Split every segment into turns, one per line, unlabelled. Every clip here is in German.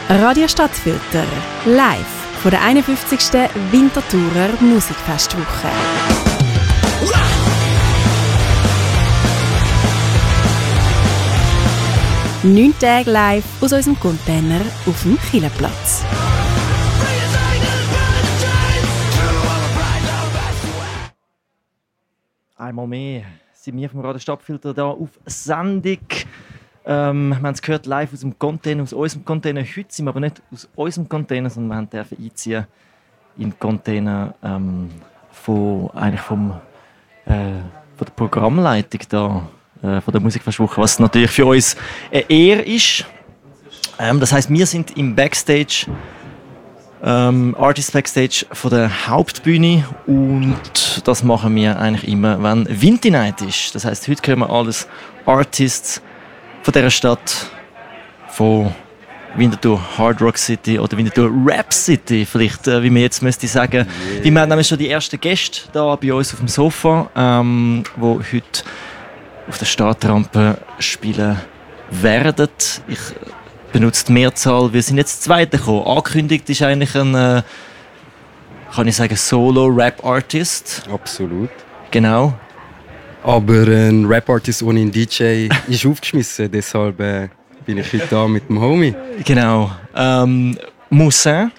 Radio Stadtfilter, live von der 51. Winterthurer Musikfestwoche. 9 Tage live aus unserem Container auf dem Kielerplatz.
Einmal mehr sind wir vom Radio Stadtfilter hier auf Sendung. Wir haben es gehört, live aus dem Container, aus unserem Container. Heute sind wir aber nicht aus unserem Container, sondern wir dürfen einziehen in den Container von der Programmleitung da, von der Musikfestwoche, was natürlich für uns eine Ehre ist. Das heisst, wir sind im Backstage, Artist Backstage von der Hauptbühne, und das machen wir eigentlich immer, wenn Winter Night ist. Das heisst, heute können wir alles Artists von dieser Stadt, von Winterthur Hard Rock City oder Winterthur Rap City, vielleicht, wie man jetzt müsste sagen. Yeah. Wir haben nämlich schon die ersten Gäste da bei uns auf dem Sofa, die heute auf der Startrampe spielen werden. Ich benutze die Mehrzahl. Wir sind jetzt Zweite gekommen. Angekündigt ist eigentlich ein, kann ich sagen, Solo-Rap-Artist.
Absolut.
Genau.
Aber ein Rap-Artist ohne einen DJ ist aufgeschmissen, deshalb bin ich heute da mit dem Homie.
Genau. Moussin.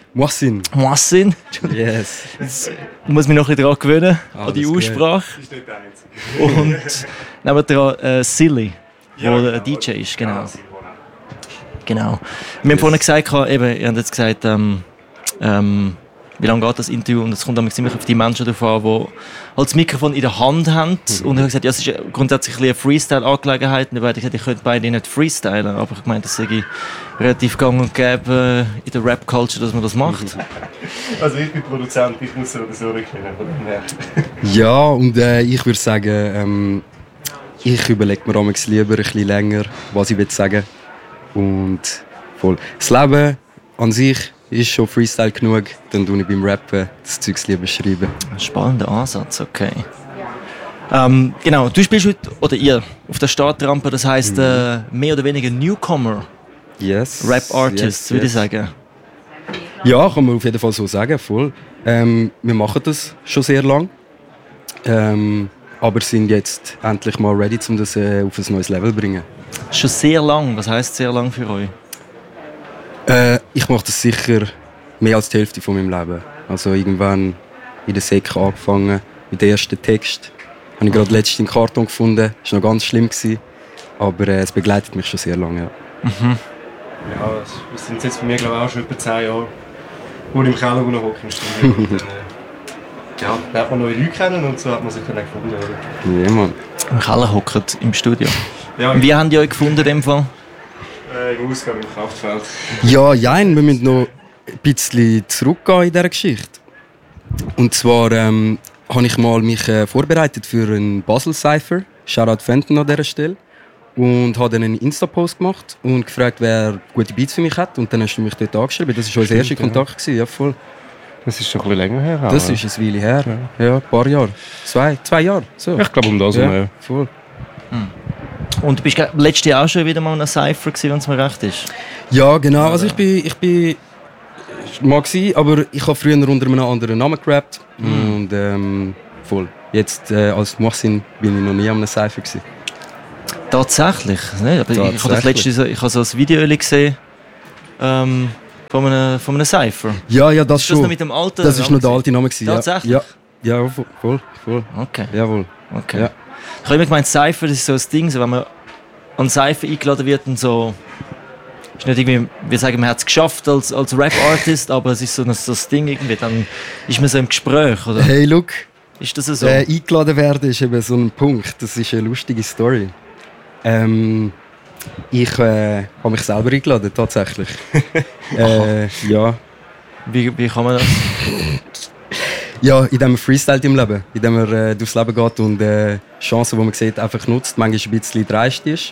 Yes.
Jetzt muss mich noch ein bisschen daran gewöhnen, an die Aussprache.
Das ist nicht der Einzige.
Und neben dran Silly, der der DJ ist. Genau. Genau. Wir haben vorhin gesagt, ihr habt jetzt gesagt, wie lange geht das Interview? Und es kommt dann ziemlich auf die Menschen drauf an, die halt das Mikrofon in der Hand haben. Und ich habe gesagt, ja, es ist grundsätzlich eine Freestyle-Angelegenheit. Und ich habe gesagt, ich könnte beide nicht freestylen. Aber ich meine, das sei relativ gang und gäbe in der Rap-Culture, dass man das macht.
Also ich bin Produzent, ich muss so oder so rücknehmen.
Ja, und ich würde sagen, ich überlege mir manchmal lieber ein bisschen länger, was ich sagen will. Und voll. Das Leben an sich ist schon Freestyle genug, dann tue ich beim Rappen das Zeugs lieber schreiben.
Spannender Ansatz, okay. Genau, du spielst heute, oder ihr, auf der Startrampe, das heisst mehr oder weniger Newcomer.
Yes.
Rap-Artist, würde ich sagen.
Ja, kann man auf jeden Fall so sagen, voll. Wir machen das schon sehr lang, aber sind jetzt endlich mal ready, um das auf ein neues Level zu bringen.
Schon sehr lang, was heisst sehr lang für euch?
Ich mache das sicher mehr als die Hälfte von meinem Leben. Also irgendwann in der Sek angefangen mit dem ersten Text. Habe ich gerade letztens in Karton gefunden. Das war noch ganz schlimm, aber es begleitet mich schon sehr lange. Ja.
Mhm.
Ja, das sind jetzt bei mir glaube ich auch schon etwa 10 Jahre, wo ich im Keller hocke im Studio. Und dann, ja, dann lernt man neue Leute kennen und so hat man sich dann gefunden. Oder?
Ja, Mann.
Im Keller hockt im Studio.
Ja,
und wie habt ihr euch gefunden in dem Fall?
Im Ausgang im Kraftfeld.
Ja, jein, wir müssen noch ein bisschen zurückgehen in dieser Geschichte. Und zwar habe ich mich vorbereitet für einen Basel-Cypher, Shoutout Fenton an dieser Stelle, und habe dann einen Insta-Post gemacht und gefragt, wer gute Beats für mich hat. Und dann hast du mich dort angeschrieben. Das war unser erster Kontakt. Ja, voll.
Das ist schon ein bisschen länger her.
Das ist ein Weile her. Ja, ein paar Jahre. Zwei Jahre. So.
Ich glaube, um das
ja, voll.
Und du bist letztes Jahr auch schon wieder mal in einer Cypher gewesen, wenn es mir recht ist?
Ja, genau. Also ich bin mag sein, aber ich habe früher unter einem anderen Namen gerappt. Und voll. Jetzt als Moussin bin ich noch nie an einer Cypher gewesen.
Tatsächlich? Ne? Aber ich habe so ein Video gesehen von einem Cypher.
Ja, das schon.
Das noch mit dem alten
das ist noch der alte Name gewesen.
Tatsächlich?
Ja, voll.
Okay.
Jawohl.
Okay.
Ja.
Ich habe immer gemeint, Cypher, das ist so ein Ding, so, wenn man an Cypher eingeladen wird und so, ist nicht irgendwie, wir sagen, man hat es geschafft als Rap-Artist, aber es ist so ein Ding irgendwie, dann ist man so im Gespräch, oder?
Hey, look.
Ist das so?
Eingeladen werden ist eben so ein Punkt, das ist eine lustige Story. Ich habe mich selber eingeladen, tatsächlich. Ja.
Wie kann man das?
Ja, indem man freestylt im Leben, indem man durchs Leben geht und Chancen, die man sieht, einfach nutzt, manchmal ein bisschen dreist ist.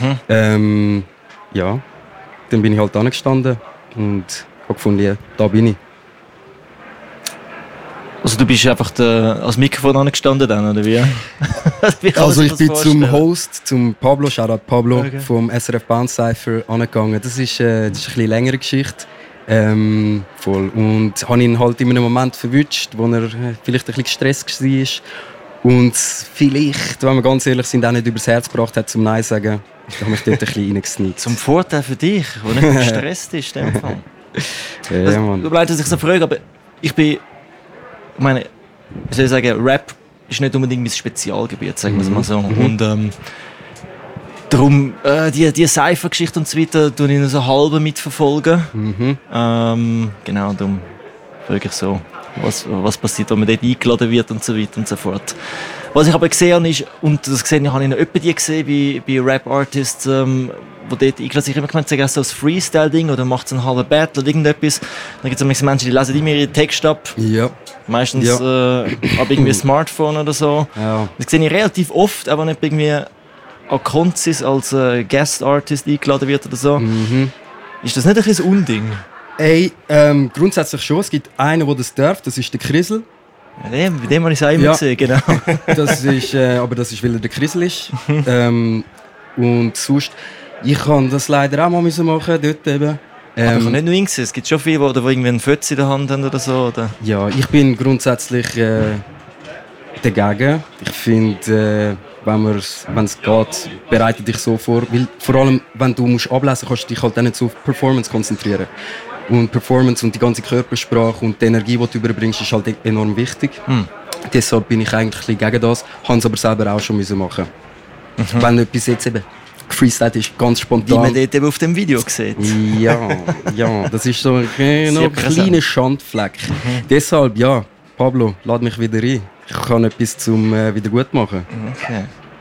Ja, dann bin ich halt angestanden und habe gefunden, ja, da bin ich.
Also du bist einfach als Mikrofon angestanden dann, oder wie?
Also ich bin zum Host, zum Pablo, Shoutout Pablo, okay, vom SRF Bounce Cypher angegangen. Das ist eine bisschen längere Geschichte. Voll. Und habe ihn halt in einem Moment verwünscht, wo er vielleicht ein bisschen gestresst war. Und vielleicht, wenn wir ganz ehrlich sind, auch nicht übers Herz gebracht hat, zum Nein sagen. Da habe ich dort ein bisschen reingesneakt.
Zum Vorteil für dich, der nicht gestresst ist, in dem Fall.
Ja, Mann.
Du bleibst sich so frage, aber ich meine, ich soll sagen, Rap ist nicht unbedingt mein Spezialgebiet, sagen wir es mal so. Und darum, die Cypher-Geschichte und so weiter, tue ich nur so halb mitverfolgen. Genau, darum frage ich so, was passiert, wenn man dort eingeladen wird und so weiter und so fort. Was ich aber gesehen habe, ist, und das gesehen habe ich noch etwa die gesehen bei Rap-Artists, die dort eingeladen sind, ich habe immer gemeint, so ein Freestyle-Ding oder macht es einen halben Battle oder irgendetwas. Dann gibt es Menschen, die lesen immer ihre Texte ab.
Ja.
Meistens ab irgendwie ein Smartphone oder so. Ja. Das sehe ich relativ oft, aber nicht irgendwie an Konzis als Guest-Artist eingeladen wird oder so. Ist das nicht ein bisschen ein Unding?
Ey, grundsätzlich schon. Es gibt einen, der das darf, das ist der Krisel.
Ja, bei dem habe ich es auch immer gesehen, genau.
Das ist, aber das ist, weil er der Krisel ist. Und sonst, ich kann das leider auch mal machen, dort eben.
Aber ich habe nicht nur ihn gesehen, es gibt schon viele, die irgendwie einen Fötz in der Hand haben oder so. Oder?
Ja, ich bin grundsätzlich dagegen. Ich finde, wenn es geht, bereite dich so vor. Weil vor allem, wenn du musst ablesen musst, kannst du dich halt auch nicht so auf Performance konzentrieren. Und Performance und die ganze Körpersprache und die Energie, die du überbringst, ist halt enorm wichtig. Deshalb bin ich eigentlich ein bisschen gegen das, habe es aber selber auch schon machen. Wenn etwas jetzt eben gefreestylt ist, ganz spontan.
Wie man dort eben auf dem Video sieht.
Ja, das ist so ein kleiner Schandfleck. Deshalb, ja, Pablo, lad mich wieder ein. Ich kann etwas zum wieder gut machen.
Okay.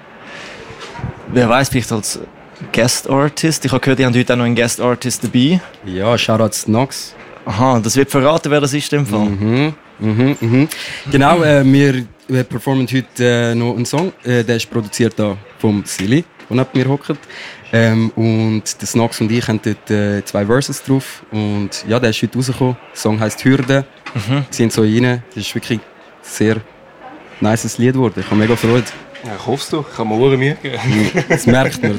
Wer weiß, vielleicht als Guest Artist. Ich habe gehört, die haben heute auch noch einen Guest Artist dabei.
Ja, Shoutout Nox.
Aha, das wird verraten, wer das ist in dem Fall.
Genau, wir performen heute noch einen Song. Der ist produziert da vom Silly, der neben mir hockt. Und der Nox und ich haben dort 2 Verses drauf. Und ja, der ist heute rausgekommen. Der Song heisst Hürde. Sind so rein. Das ist wirklich ein sehr nices Lied geworden. Ich habe mega Freude.
Ja, ich hoffe es doch. Ich habe mir Ohren Mühe gegeben.
Das merkt man.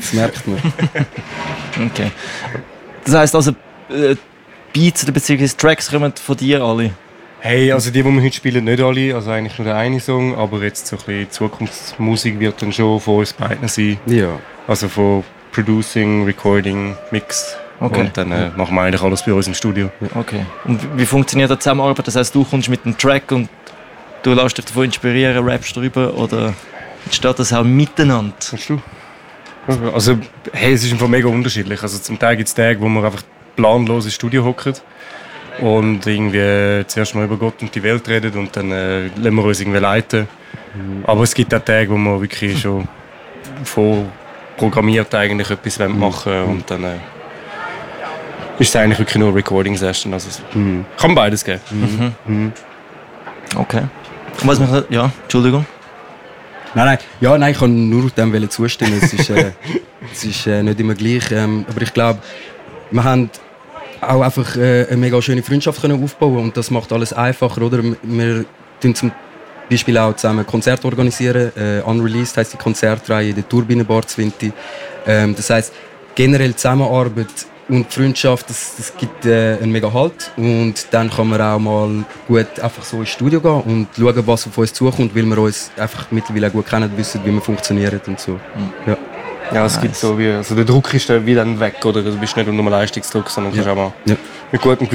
Okay. Das heisst also, Beats bzw. Tracks kommen von dir alle?
Hey, also die wir heute spielen, nicht alle. Also eigentlich nur der eine Song. Aber jetzt so ein bisschen Zukunftsmusik wird dann schon von uns beiden sein.
Ja.
Also von Producing, Recording, Mix. Okay. Und dann machen wir eigentlich alles bei uns im Studio.
Okay. Und wie funktioniert die Zusammenarbeit? Das heisst, du kommst mit einem Track und du lässt dich davon inspirieren, rappst drüber oder entsteht das auch miteinander?
Kannst du? Also, hey, es ist einfach mega unterschiedlich. Also zum Teil gibt es Tage, wo wir einfach planlos ins Studio hocken und irgendwie zuerst mal über Gott und die Welt reden und dann lassen wir uns irgendwie leiten. Aber es gibt auch Tage, wo wir wirklich schon vorprogrammiert eigentlich etwas machen wollen und dann ist es eigentlich wirklich nur Recording-Session. Also kann beides geben.
Okay. Und was mich, ja, Entschuldigung.
Nein, ich kann nur dem zustimmen. Es ist nicht immer gleich. Aber ich glaube, wir haben auch einfach eine mega schöne Freundschaft können aufbauen und das macht alles einfacher, oder? Wir tun zum Beispiel auch zusammen Konzerte organisieren. Unreleased heisst die Konzertreihe in der Turbinenbar Zwinti. Das heisst, generell Zusammenarbeit und Freundschaft, das gibt einen mega Halt. Und dann kann man auch mal gut einfach so ins Studio gehen und schauen, was auf uns zukommt, weil wir uns einfach mittlerweile gut kennen, wissen, wie wir funktionieren und so.
Ja, es gibt so wie, also der Druck ist dann wieder weg, oder? Du bist nicht unter einem Leistungsdruck, sondern kannst auch mal mit gutem